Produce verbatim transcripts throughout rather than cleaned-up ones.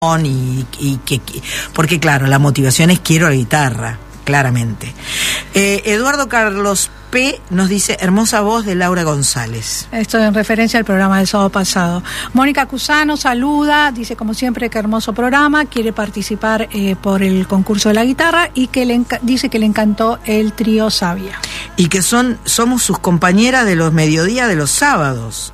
Y, y que, porque claro, la motivación es quiero la guitarra, claramente. eh, Eduardo Carlos P. nos dice hermosa voz de Laura González. Esto en referencia al programa del sábado pasado. Mónica Cusano saluda, dice como siempre que hermoso programa, quiere participar eh, por el concurso de la guitarra y que le enca- dice que le encantó el trío Sabia. Y que son somos sus compañeras de los mediodías de los sábados.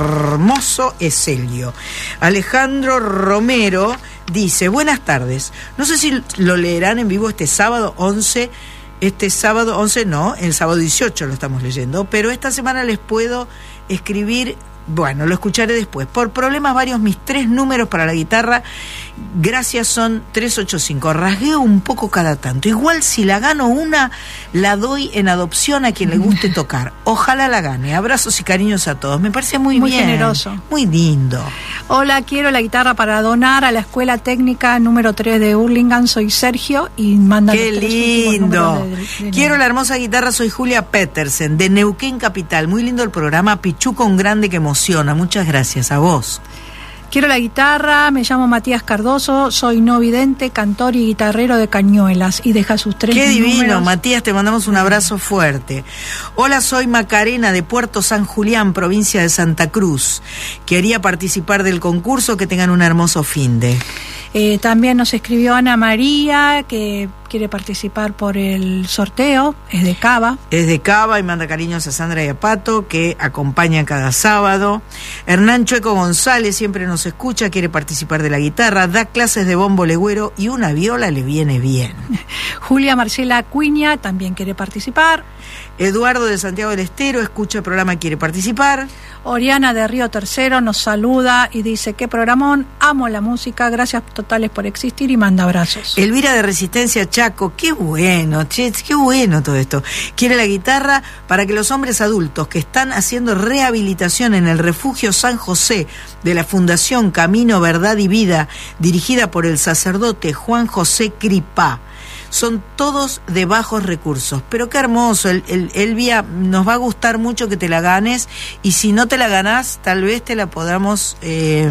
Hermoso Eselio. Alejandro Romero dice, buenas tardes. No sé si lo leerán en vivo este sábado once. Este sábado once no, el sábado dieciocho lo estamos leyendo. Pero esta semana les puedo escribir... Bueno, lo escucharé después. Por problemas varios, mis tres números para la guitarra, gracias, son tres ochenta y cinco. Rasgueo un poco cada tanto. Igual si la gano una, la doy en adopción a quien le guste tocar. Ojalá la gane. Abrazos y cariños a todos. Me parece muy, muy bien. Muy generoso. Muy lindo. Hola, quiero la guitarra para donar a la Escuela Técnica número tres de Hurlingham. Soy Sergio y manda Qué los tres lindo. De, de, de quiero la hermosa guitarra, soy Julia Petersen, de Neuquén Capital. Muy lindo el programa. Pichuco, un grande que emociona. Muchas gracias a vos. Quiero la guitarra, me llamo Matías Cardoso, soy no vidente, cantor y guitarrero de Cañuelas, y deja sus tres Qué números. divino, Matías, te mandamos un abrazo fuerte. Hola, soy Macarena de Puerto San Julián, provincia de Santa Cruz. Quería participar del concurso, que tengan un hermoso finde. Eh, también nos escribió Ana María, que quiere participar por el sorteo, es de Cava. Es de Cava y manda cariños a Sandra y a Pato, que acompañan cada sábado. Hernán Chueco González siempre nos escucha, quiere participar de la guitarra, da clases de bombo legüero y una viola le viene bien. Julia Marcela Acuña también quiere participar. Eduardo de Santiago del Estero escucha el programa, quiere participar. Oriana de Río Tercero nos saluda y dice, qué programón, amo la música, gracias totales por existir, y manda abrazos. Elvira de Resistencia Chaco, qué bueno, che, qué bueno todo esto. Quiere la guitarra para que los hombres adultos que están haciendo rehabilitación en el refugio San José de la Fundación Camino, Verdad y Vida, dirigida por el sacerdote Juan José Cripá, son todos de bajos recursos. Pero qué hermoso, el, el, Elvia, nos va a gustar mucho que te la ganes, y si no te la ganás, tal vez te la podamos eh,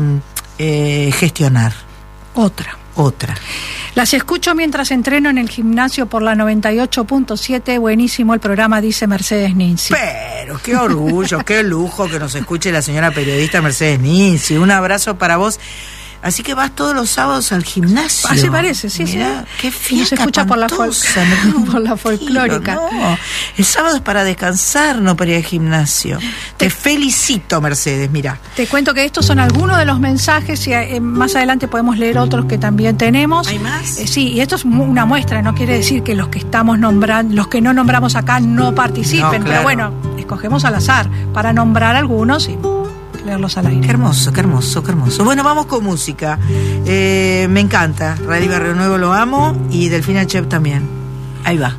eh, gestionar. Otra. Otra. Las escucho mientras entreno en el gimnasio por la noventa y ocho punto siete. Buenísimo el programa, dice Mercedes Ninzi. Pero qué orgullo, qué lujo que nos escuche la señora periodista Mercedes Ninzi. Un abrazo para vos. Así que vas todos los sábados al gimnasio. Así parece, sí, Mirá, sí. Qué fiesta. Se escucha por la, fol- por la folclórica. No, el sábado es para descansar, no para ir al gimnasio. Te, Te felicito, Mercedes, mira. Te cuento que estos son algunos de los mensajes y eh, más adelante podemos leer otros que también tenemos. ¿Hay más? Eh, sí, y esto es una muestra, no quiere decir que los que estamos nombrando, los que no nombramos acá no participen, no, claro. Pero bueno, escogemos al azar para nombrar algunos y leerlos al aire. Qué hermoso, qué hermoso, qué hermoso. Bueno, vamos con música. Eh, me encanta. Radio Barrio Nuevo lo amo y Delfina Chep también. Ahí va.